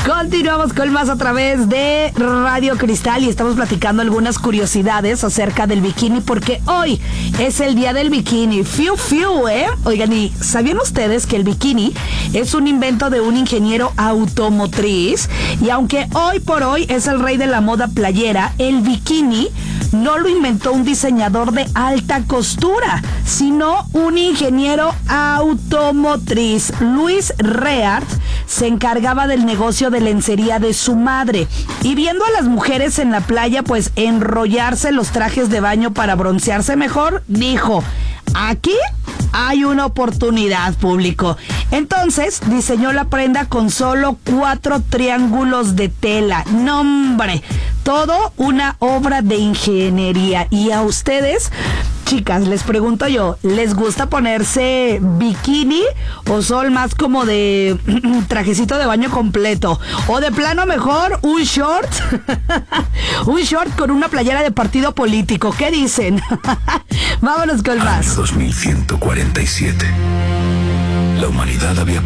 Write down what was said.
Continuamos con más a través de Radio Cristal y estamos platicando algunas curiosidades acerca del bikini porque hoy es el día del bikini. Fiu, fiu, ¿eh? Oigan, ¿y sabían ustedes que el bikini es un invento de un ingeniero automotriz? Y aunque hoy por hoy es el rey de la moda playera, el bikini no lo inventó un diseñador de alta costura, sino un ingeniero automotriz. Luis Reart se encargaba del negocio de lencería de su madre y viendo a las mujeres en la playa pues enrollarse los trajes de baño para broncearse mejor, dijo: aquí hay una oportunidad, público. Entonces diseñó la prenda con solo 4 triángulos de tela. ¡No, hombre! Todo una obra de ingeniería. Y a ustedes, chicas, les pregunto yo, ¿les gusta ponerse bikini o son más como de trajecito de baño completo? O de plano mejor un short, un short con una playera de partido político. ¿Qué dicen? Vámonos con más. Año 2147. La humanidad había